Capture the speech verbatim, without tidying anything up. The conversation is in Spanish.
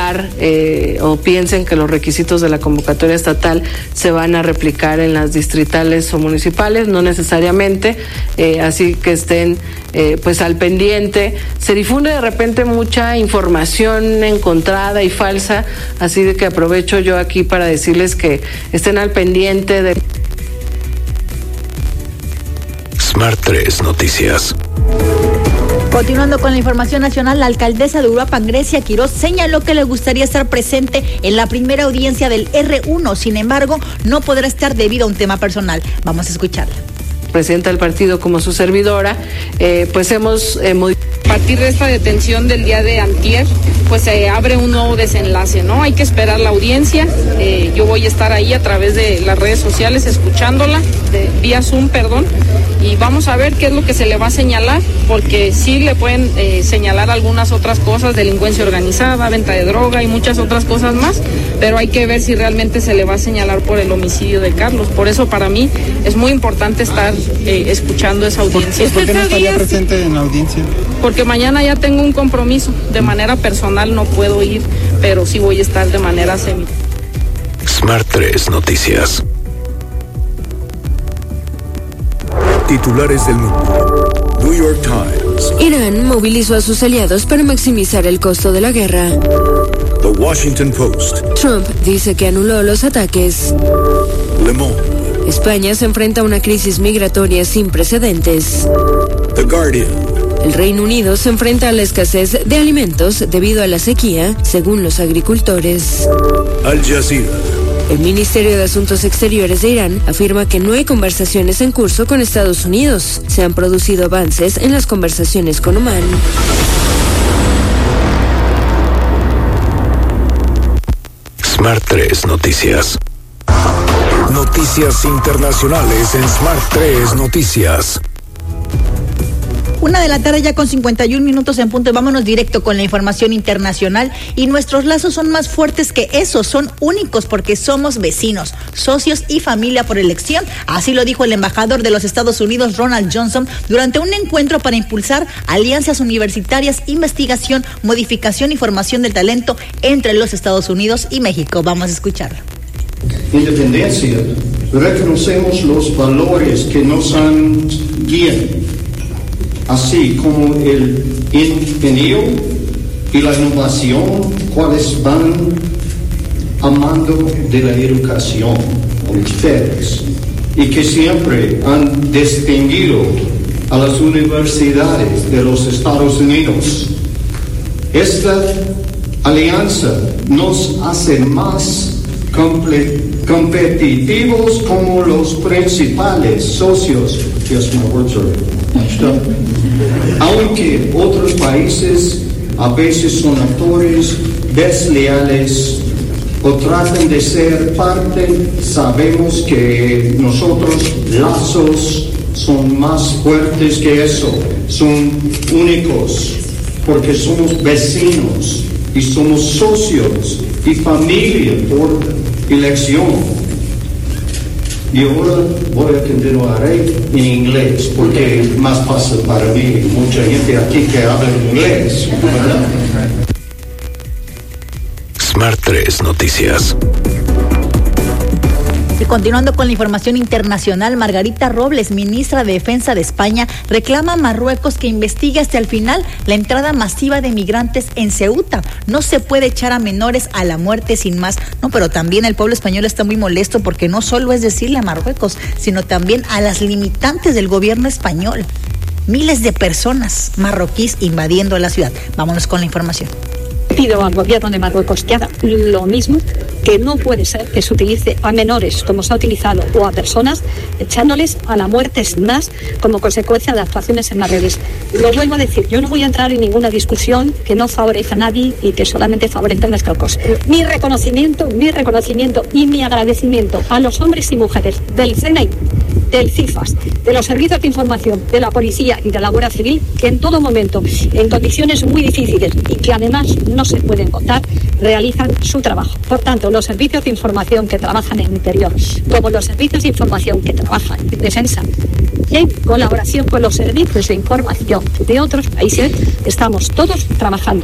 aplicar eh, o piensen que los requisitos de la convocatoria estatal se van a replicar en las distritales o municipales, no necesariamente, eh, así que estén eh, pues al pendiente. Se difunde de repente mucha información encontrada y falsa, así de que aprovecho yo aquí para decirles que estén al pendiente de Smart tres Noticias. Continuando con la información nacional, la alcaldesa de Uruapan, Grecia Quiroz, señaló que le gustaría estar presente en la primera audiencia del erre uno, sin embargo, no podrá estar debido a un tema personal. Vamos a escucharla. Presidenta del partido como su servidora, eh, pues hemos eh, modificado. A partir de esta detención del día de antier, pues se eh, abre un nuevo desenlace, ¿no? Hay que esperar la audiencia, eh, yo voy a estar ahí a través de las redes sociales escuchándola, de, vía Zoom, perdón, y vamos a ver qué es lo que se le va a señalar, porque sí le pueden eh, señalar algunas otras cosas, delincuencia organizada, venta de droga y muchas otras cosas más, pero hay que ver si realmente se le va a señalar por el homicidio de Carlos. Por eso para mí es muy importante estar eh, escuchando esa audiencia. ¿Por qué no estaría presente en la audiencia? Porque mañana ya tengo un compromiso, de manera personal no puedo ir, pero sí voy a estar de manera semi. Smart tres Noticias. Titulares del mundo. New York Times. Irán movilizó a sus aliados para maximizar el costo de la guerra. The Washington Post. Trump dice que anuló los ataques. Le Monde. España se enfrenta a una crisis migratoria sin precedentes. The Guardian. El Reino Unido se enfrenta a la escasez de alimentos debido a la sequía, según los agricultores. Al Jazeera. El Ministerio de Asuntos Exteriores de Irán afirma que no hay conversaciones en curso con Estados Unidos. Se han producido avances en las conversaciones con Omán. Smart tres Noticias. Noticias internacionales en Smart tres Noticias. Una de la tarde ya con cincuenta y un minutos en punto, y vámonos directo con la información internacional. Y nuestros lazos son más fuertes que eso, son únicos porque somos vecinos, socios y familia por elección. Así lo dijo el embajador de los Estados Unidos, Ronald Johnson, durante un encuentro para impulsar alianzas universitarias, investigación, modificación y formación del talento entre los Estados Unidos y México. Vamos a escucharlo. Independencia, reconocemos los valores que nos han guiado, así como el ingenio y la innovación, cuales van amando de la educación, ustedes, y que siempre han distinguido a las universidades de los Estados Unidos. Esta alianza nos hace más comple- competitivos como los principales socios. Yes, my words are matched up. Aunque otros países a veces son actores desleales o tratan de ser parte, sabemos que nosotros lazos son más fuertes que eso, son únicos, porque somos vecinos y somos socios y familia por elección. Y ahora voy a continuar en inglés, porque es más fácil para mí, mucha gente aquí que habla inglés, ¿verdad? Smart tres Noticias. Y continuando con la información internacional, Margarita Robles, ministra de Defensa de España, reclama a Marruecos que investigue hasta el final la entrada masiva de migrantes en Ceuta. No se puede echar a menores a la muerte sin más. No, pero también el pueblo español está muy molesto porque no solo es decirle a Marruecos, sino también a las limitantes del gobierno español. Miles de personas marroquíes invadiendo la ciudad. Vámonos con la información. Pido al gobierno de Marruecos que haga lo mismo, que no puede ser que se utilice a menores como se ha utilizado o a personas echándoles a la muerte sin más como consecuencia de actuaciones en las redes. Lo vuelvo a decir, yo no voy a entrar en ninguna discusión que no favorezca a nadie y que solamente favorezca a nuestros cosas. Mi reconocimiento, mi reconocimiento y mi agradecimiento a los hombres y mujeres del C N I, del CIFAS, de los servicios de información, de la policía y de la Guardia Civil, que en todo momento, en condiciones muy difíciles y que además no se pueden contar, realizan su trabajo. Por tanto, los servicios de información que trabajan en interior, como los servicios de información que trabajan en defensa, en colaboración con los servicios de información de otros países, estamos todos trabajando